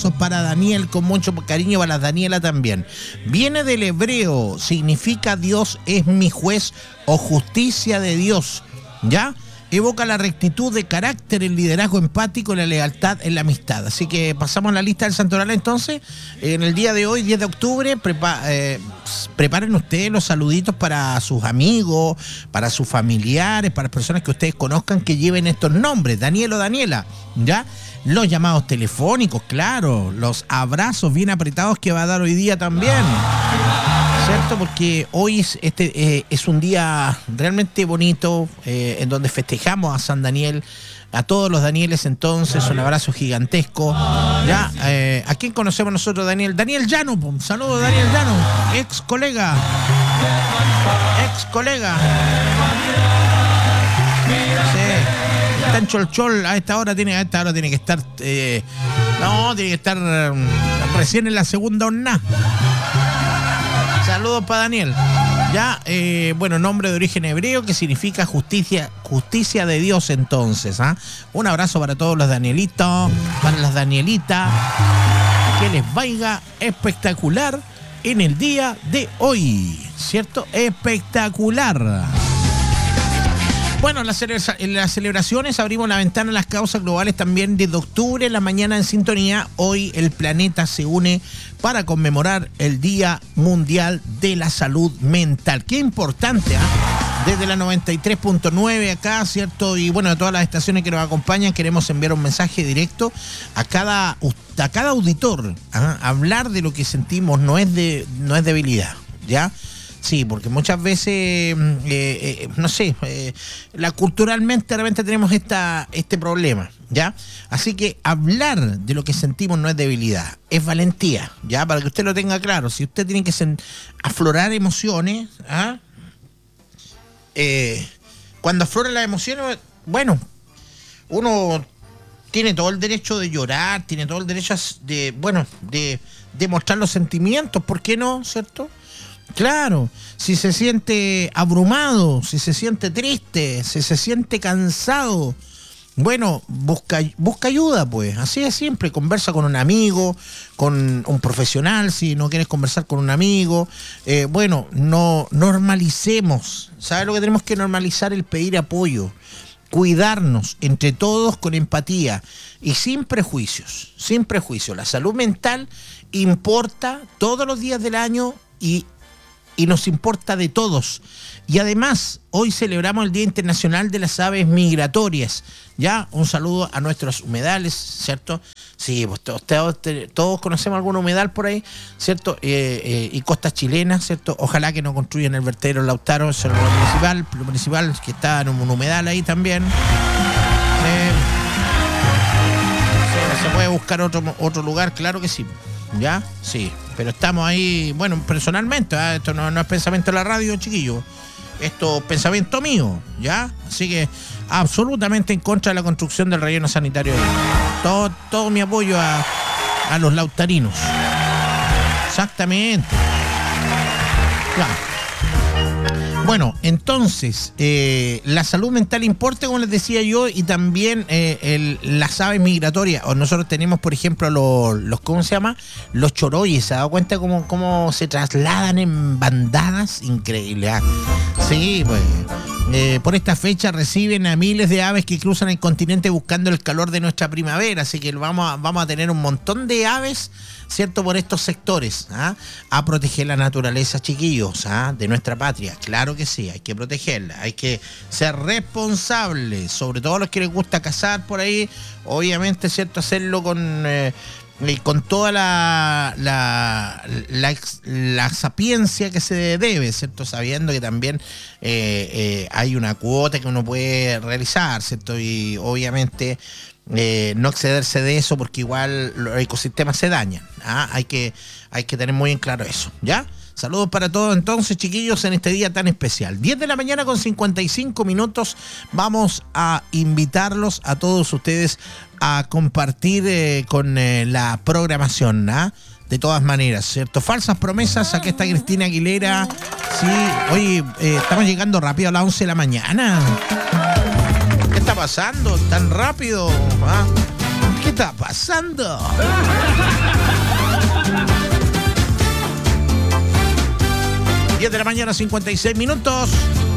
abrazos para Daniel, con mucho cariño para Daniela también. Viene del hebreo, significa Dios es mi juez o justicia de Dios, ¿ya? Evoca la rectitud de carácter, el liderazgo empático, la lealtad en la amistad. Así que pasamos a la lista del santoral entonces. En el día de hoy, 10 de octubre, preparen ustedes los saluditos para sus amigos, para sus familiares, para las personas que ustedes conozcan que lleven estos nombres, Daniel o Daniela, ¿ya? Los llamados telefónicos, claro, los abrazos bien apretados que va a dar hoy día también, ¿cierto? Porque hoy es un día realmente bonito, en donde festejamos a San Daniel, a todos los Danieles entonces, un abrazo gigantesco. Ya, ¿a quién conocemos nosotros, Daniel? Daniel Llano, un saludo, Daniel Llano, ex colega. Sí, está en Cholchol, a esta hora tiene que estar, tiene que estar recién en la segunda hornada. Saludos para Daniel. Ya, nombre de origen hebreo que significa justicia de Dios entonces. Un abrazo para todos los Danielitos, para las Danielitas. Que les vaya espectacular en el día de hoy, ¿cierto? Espectacular. Bueno, en las celebraciones abrimos la ventana a las causas globales también desde octubre, en la mañana en sintonía. Hoy el planeta se une para conmemorar el Día Mundial de la Salud Mental. Qué importante, Desde la 93.9 acá, ¿cierto? Y bueno, de todas las estaciones que nos acompañan, queremos enviar un mensaje directo a cada auditor. Hablar de lo que sentimos no es debilidad, ¿ya? Sí, porque muchas veces, culturalmente realmente tenemos este problema, ¿ya? Así que hablar de lo que sentimos no es debilidad, es valentía, ¿ya? Para que usted lo tenga claro. Si usted tiene que aflorar emociones, cuando afloran las emociones, bueno, uno tiene todo el derecho de llorar, tiene todo el derecho de mostrar los sentimientos, ¿por qué no, cierto? Claro, si se siente abrumado, si se siente triste, si se siente cansado, bueno, busca ayuda, pues, así es siempre. Conversa con un amigo, con un profesional, si no quieres conversar con un amigo. No normalicemos, ¿sabes lo que tenemos que normalizar? El pedir apoyo, cuidarnos entre todos con empatía y sin prejuicios, La salud mental importa todos los días del año y nos importa de todos. Y además, hoy celebramos el Día Internacional de las Aves Migratorias. Ya, un saludo a nuestros humedales, ¿cierto? Sí, pues todos conocemos algún humedal por ahí, ¿cierto? Y costas chilenas, ¿cierto? Ojalá que no construyan el vertedero Lautaro, eso es lo municipal, que está en un humedal ahí también. Se puede buscar otro lugar, claro que sí. ¿Ya? Sí, pero estamos ahí, bueno, personalmente, esto no es pensamiento de la radio, chiquillo, esto es pensamiento mío, ¿ya? Así que absolutamente en contra de la construcción del relleno sanitario. Todo mi apoyo a los lautarinos. Exactamente. Claro. Bueno, entonces, la salud mental importa, como les decía yo, y también las aves migratorias. O nosotros tenemos, por ejemplo, ¿cómo se llama? Los choroyes. ¿Se ha dado cuenta cómo se trasladan en bandadas? Increíble, Sí, pues. Por esta fecha reciben a miles de aves que cruzan el continente buscando el calor de nuestra primavera. Así que vamos a tener un montón de aves, ¿cierto? Por estos sectores, a proteger la naturaleza, chiquillos, de nuestra patria. Claro que sí, hay que protegerla, hay que ser responsables, sobre todo los que les gusta cazar por ahí, obviamente, ¿cierto? Hacerlo con toda la sapiencia que se debe, ¿cierto? Sabiendo que también hay una cuota que uno puede realizar, ¿cierto? Y obviamente no excederse de eso, porque igual los ecosistemas se dañan. Hay que tener muy en claro eso, ¿ya? Saludos para todos entonces, chiquillos, en este día tan especial. 10 de la mañana con 55 minutos. Vamos a invitarlos a todos ustedes a compartir con la programación, de todas maneras, ¿cierto? Falsas promesas, aquí está Cristina Aguilera. Sí, oye, estamos llegando rápido a las 11 de la mañana. ¿Qué está pasando tan rápido? ¿Qué está pasando? 10 de la mañana, 56 minutos.